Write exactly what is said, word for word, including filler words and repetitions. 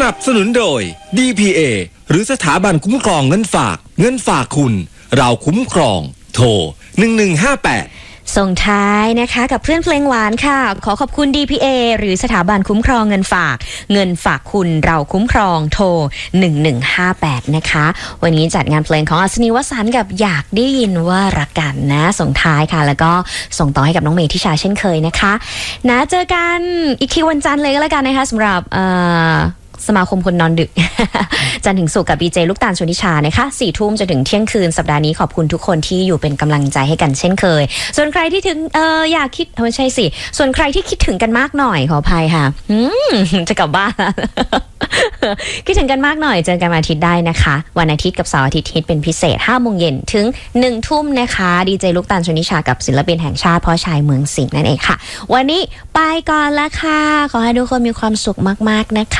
นับสนุนโดย ดี พี เอ หรือสถาบันคุ้มครองเงินฝากเงินฝากคุณเราคุ้มครองโทรหนึ่งหนึ่งห้าแปดส่งท้ายนะคะกับเพื่อนเพลงหวานค่ะขอขอบคุณ ดี พี เอ หรือสถาบันคุ้มครองเงินฝากเงินฝากคุณเราคุ้มครองโทรหนึ่งหนึ่งห้าแปดนะคะวันนี้จัดงานเพลงของอัศนีวสันต์กับอยากได้ยินว่ารักกันนะส่งท้ายค่ะแล้วก็ส่งต่อให้กับน้องเมย์ทิชาเช่นเคยนะคะนะเจอกันอีกทีวันจันทร์เลยก็แล้วกันนะคะสำหรับเอ่อสมาคมคนนอนดึก จันทร์ถึงศุกร์กับดีเจลูกตาลชนิชานะคะสี่ทุ่มจนถึงเที่ยงคืนสัปดาห์นี้ขอบคุณทุกคนที่อยู่เป็นกำลังใจให้กันเช่นเคยส่วนใครที่ถึงเอออยากคิดไม่ใช่สิส่วนใครที่คิดถึงกันมากหน่อยขออภัยค่ะอืมจะกลับบ้าน คิดถึงกันมากหน่อยเจอกันวันอาทิตย์ได้นะคะวันอาทิตย์กับเสาร์อาทิตย์ฮิตเป็นพิเศษห้าโมงเย็นถึงหนึ่งทุ่มนะคะดีเจลูกตาลชนิชากับศิลปินแห่งชาติพ่อชายเมืองสิงห์นั่นเองค่ะวันนี้ไปก่อนละค่ะขอให้ทุกคนมีความสุขมากๆนะคะ